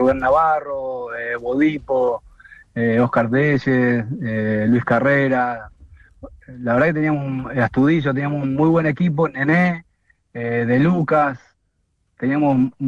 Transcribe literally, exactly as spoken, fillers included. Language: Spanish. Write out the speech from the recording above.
Rubén Navarro, eh, Bodipo, eh, Oscar Telles, eh, Luis Carrera. La verdad que teníamos un eh, Astudillo, teníamos un muy buen equipo, Nené, eh, De Lucas, teníamos